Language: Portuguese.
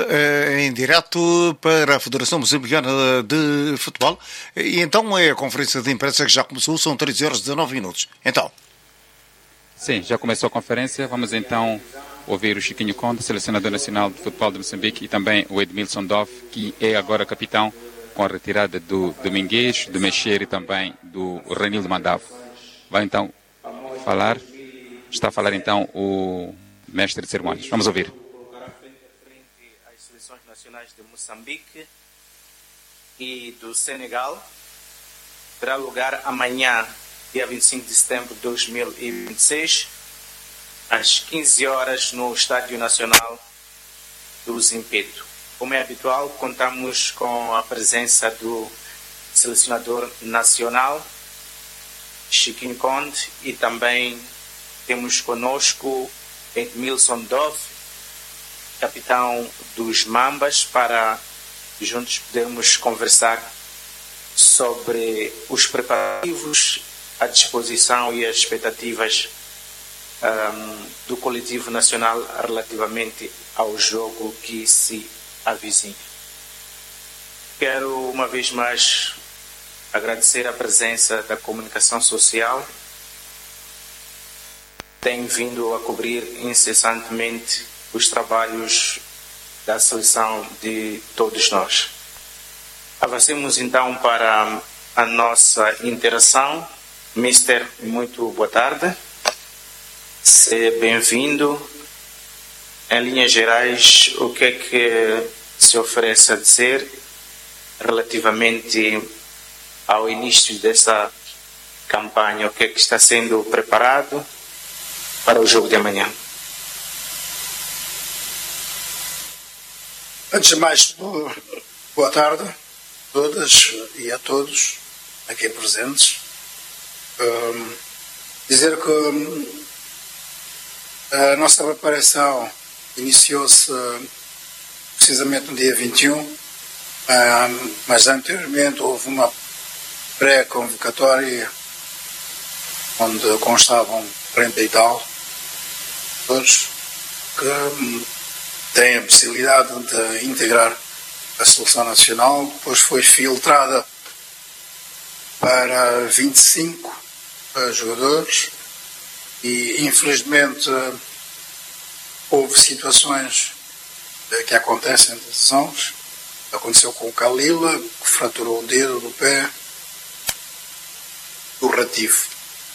Em direto para a Federação Moçambicana de Futebol. E então é a conferência de imprensa que já começou, são 13 horas e 19 minutos. Então. Sim, já começou a conferência. Vamos então ouvir o Chiquinho Conde, selecionador nacional de futebol de Moçambique, e também o Edmilson Dove, que é agora capitão com a retirada do Domingues, do Mexer e também do Ranildo Mandavo. Vai então falar, está a falar então o mestre de cerimônias. Vamos ouvir. As seleções nacionais de Moçambique e do Senegal terá lugar amanhã, dia 25 de setembro de 2026, às 15 horas no Estádio Nacional do Zimpeto. Como é habitual, contamos com a presença do selecionador nacional, Chiquinho Conde, e também temos conosco Edmilson Dove, capitão dos Mambas, para juntos podermos conversar sobre os preparativos, a disposição e as expectativas do coletivo nacional relativamente ao jogo que se avizinha. Quero uma vez mais agradecer a presença da comunicação social, tem vindo a cobrir incessantemente os trabalhos da seleção de todos nós. Avancemos então para a nossa interação. Mister, muito boa tarde. Seja bem-vindo. Em linhas gerais, o que é que se oferece a dizer relativamente ao início dessa campanha? O que é que está sendo preparado para o jogo de amanhã? Antes de mais, boa tarde a todas e a todos aqui presentes. Dizer que a nossa preparação iniciou-se precisamente no dia 21, mas anteriormente houve uma pré-convocatória onde constavam 40 e tal todos que têm a possibilidade de integrar a seleção nacional. Depois foi filtrada para 25 jogadores e infelizmente houve situações que acontecem de lesões. Aconteceu com o Kalila, que fraturou o dedo do pé do rativo.